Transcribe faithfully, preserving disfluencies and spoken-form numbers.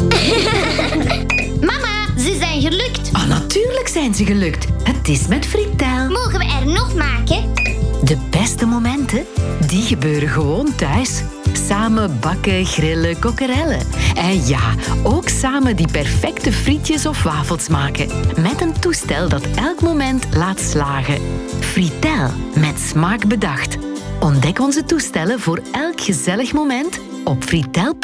Mama, ze zijn gelukt. Ah, natuurlijk zijn ze gelukt. Het is met Fritel. Mogen we er nog maken? De beste momenten, die gebeuren gewoon thuis. Samen bakken, grillen, kokkerellen. En ja, ook samen die perfecte frietjes of wafels maken. Met een toestel dat elk moment laat slagen. Fritel, met smaak bedacht. Ontdek onze toestellen voor elk gezellig moment op fritel punt be.